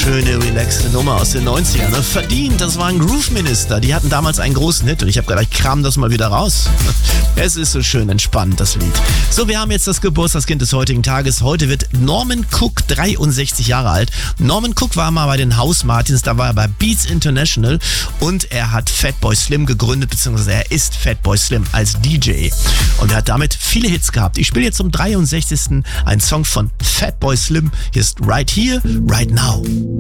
Schöne, relaxte Nummer aus den 90ern. Ne? Verdient, das war ein Groove-Minister. Die hatten damals einen großen Hit und ich habe gedacht, ich kram das mal wieder raus. Es ist so schön entspannt, das Lied. So, wir haben jetzt das Geburtstagskind des heutigen Tages. Heute wird Norman Cook 63 Jahre alt. Norman Cook war mal bei den House Martins, da war er bei Beats International und er hat Fatboy Slim gegründet, beziehungsweise er ist Fatboy Slim als DJ. Und er hat damit viele Hits gehabt. Ich spiele jetzt zum 63. einen Song von Fatboy Slim. Hier ist Right Here, Right Now.